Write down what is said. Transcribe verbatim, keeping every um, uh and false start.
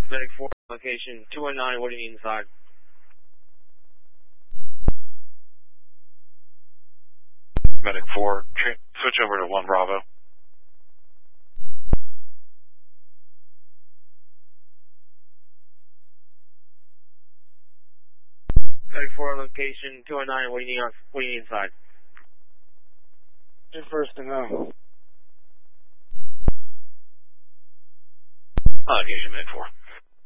Medic four, location two one nine, what do you need inside? Medic four, switch over to one Bravo. Medic four, location two one nine, what do you need, on, what do you need inside? Just first to know. Location Medic four.